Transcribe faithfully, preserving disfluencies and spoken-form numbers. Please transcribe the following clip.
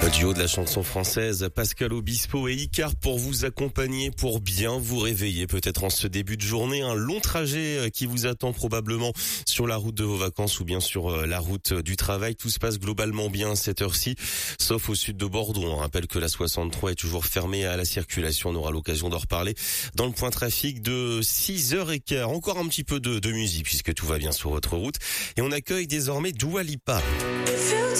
Le duo de la chanson française, Pascal Obispo et Icar pour vous accompagner, pour bien vous réveiller peut-être en ce début de journée. Un long trajet qui vous attend probablement sur la route de vos vacances ou bien sur la route du travail. Tout se passe globalement bien à cette heure-ci, sauf au sud de Bordeaux. On rappelle que la soixante-trois est toujours fermée à la circulation. On aura l'occasion d'en reparler dans le point trafic de six heures quinze. Encore un petit peu de, de musique puisque tout va bien sur votre route. Et on accueille désormais Dua Lipa.